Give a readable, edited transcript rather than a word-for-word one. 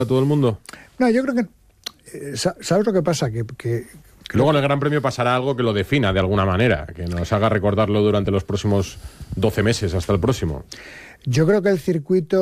a todo el mundo? No, yo creo que... ¿Sabes lo que pasa? Que luego en el Gran Premio pasará algo que lo defina de alguna manera, que nos haga recordarlo durante los próximos 12 meses hasta el próximo. Yo creo que el circuito